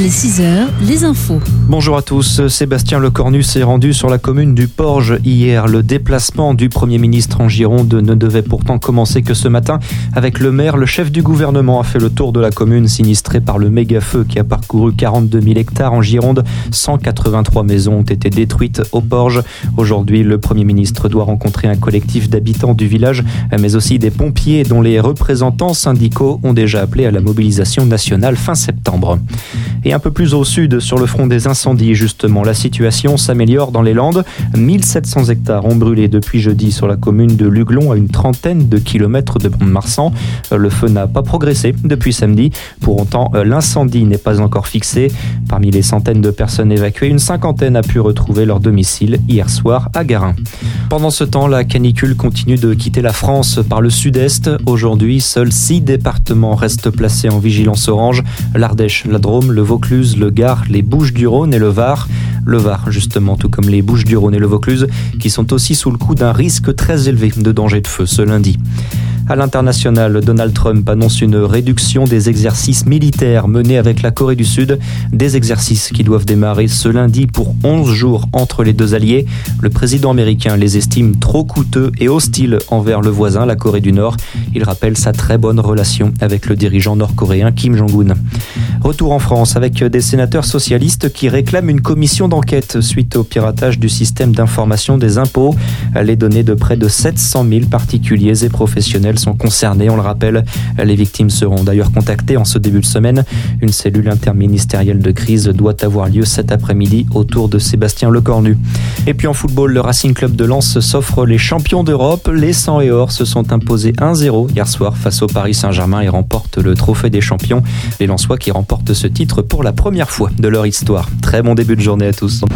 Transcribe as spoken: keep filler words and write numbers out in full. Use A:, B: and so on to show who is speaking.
A: Il est six heures, les infos.
B: Bonjour à tous, Sébastien Lecornu s'est rendu sur la commune du Porge hier. Le déplacement du Premier ministre en Gironde ne devait pourtant commencer que ce matin. Avec le maire, le chef du gouvernement a fait le tour de la commune sinistrée par le méga-feu qui a parcouru quarante-deux mille hectares en Gironde. cent quatre-vingt-trois maisons ont été détruites au Porge. Aujourd'hui, le Premier ministre doit rencontrer un collectif d'habitants du village, mais aussi des pompiers dont les représentants syndicaux ont déjà appelé à la mobilisation nationale fin septembre. Et un peu plus au sud, sur le front des incendies, justement, la situation s'améliore dans les Landes. mille sept cents hectares ont brûlé depuis jeudi sur la commune de Luglon, à une trentaine de kilomètres de Mont-de-Marsan. Le feu n'a pas progressé depuis samedi. Pour autant, l'incendie n'est pas encore fixé. Parmi les centaines de personnes évacuées, une cinquantaine a pu retrouver leur domicile hier soir à Garin. Pendant ce temps, la canicule continue de quitter la France par le sud-est. Aujourd'hui, seuls six départements restent placés en vigilance orange. L'Ardèche, la Drôme, le Vaucluse, le Gard, les Bouches-du-Rhône et le Var. Le Var, justement, tout comme les Bouches-du-Rhône et le Vaucluse, qui sont aussi sous le coup d'un risque très élevé de danger de feu ce lundi. À l'international, Donald Trump annonce une réduction des exercices militaires menés avec la Corée du Sud. Des exercices qui doivent démarrer ce lundi pour onze jours entre les deux alliés. Le président américain les estime trop coûteux et hostiles envers le voisin, la Corée du Nord. Il rappelle sa très bonne relation avec le dirigeant nord-coréen Kim Jong-un. Retour en France avec des sénateurs socialistes qui réclament une commission d'enquête suite au piratage du système d'information des impôts. Les données de près de sept cent mille particuliers et professionnels sont concernés, on le rappelle. Les victimes seront d'ailleurs contactées en ce début de semaine. Une cellule interministérielle de crise doit avoir lieu cet après-midi autour de Sébastien Lecornu. Et puis en football, le Racing Club de Lens s'offre les champions d'Europe. Les cent et or se sont imposés un zéro hier soir face au Paris Saint-Germain et remportent le trophée des champions. Les Lensois qui remportent ce titre pour la première fois de leur histoire. Très bon début de journée à tous.